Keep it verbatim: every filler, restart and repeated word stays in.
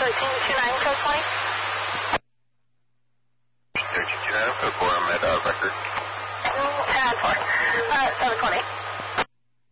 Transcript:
thirteen two nine, code twenty. thirteen two nine, code four, I'm at uh, record. Mm, uh, four. Uh, seven twenty.